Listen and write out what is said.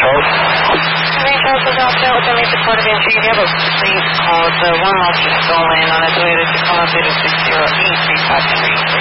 Charles. Hey, Charles, is out there with the Mesa Port of Entry. You have a police call. The one lost is stolen on its way to Tacoma 06083533.